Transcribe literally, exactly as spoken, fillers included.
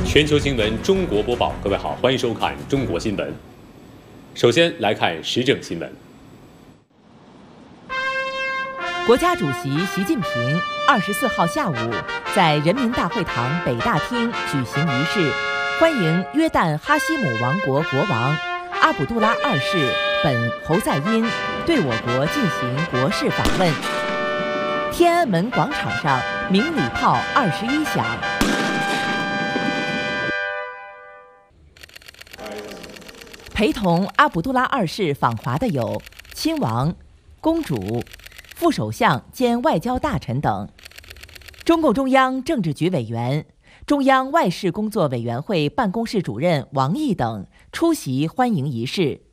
全球新闻中国播报，各位好，欢迎收看中国新闻。首先来看时政新闻。 国家主席习近平二十四号下午在人民大会堂北大厅举行仪式，欢迎约旦哈希姆王国国王阿卜杜拉二世本侯赛因对我国进行国事访问。天安门广场上鸣礼炮二十一响。陪同阿卜杜拉二世访华的有亲王、公主、副首相兼外交大臣等。中共中央政治局委员、中央外事工作委员会办公室主任王毅等出席欢迎仪式。